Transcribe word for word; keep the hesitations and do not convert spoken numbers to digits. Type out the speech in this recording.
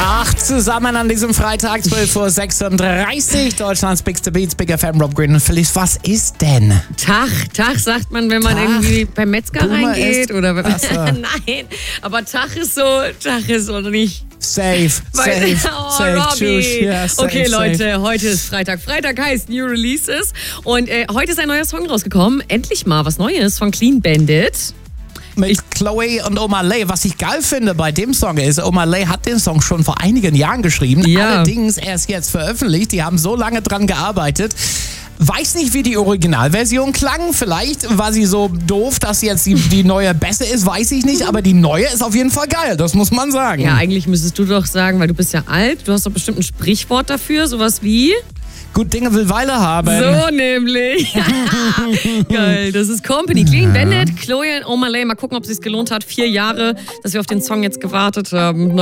Ach, zusammen an diesem Freitag, zwölf Uhr sechsunddreißig, Deutschlands Bigste Beats, Big F M, Rob Green und Felice. Was ist denn? Tag, Tag sagt man, wenn man Tag? irgendwie beim Metzger Boomer reingeht. ist- Oder wenn Ach so. Nein, aber Tag ist so, Tag ist so nicht. Safe, Weil- safe, oh, safe, Robbie. tschüss. Ja, safe, okay, safe. Leute, heute ist Freitag. Freitag heißt New Releases. Und äh, heute ist ein neuer Song rausgekommen. Endlich mal was Neues von Clean Bandit. Mit Chloe und Omalay. Was ich geil finde bei dem Song ist, Omalay hat den Song schon vor einigen Jahren geschrieben. Ja. Allerdings erst jetzt veröffentlicht. Die haben so lange dran gearbeitet. Weiß nicht, wie die Originalversion klang. Vielleicht war sie so doof, dass jetzt die, die neue besser ist, weiß ich nicht. Aber die neue ist auf jeden Fall geil, das muss man sagen. Ja, eigentlich müsstest du doch sagen, weil du bist ja alt, du hast doch bestimmt ein Sprichwort dafür, sowas wie... Gut Dinge will Weile haben. So nämlich. Geil, das ist Company. Clean Bandit, Chloe und Omalay. Mal gucken, ob es sich gelohnt hat. Vier Jahre, dass wir auf den Song jetzt gewartet haben.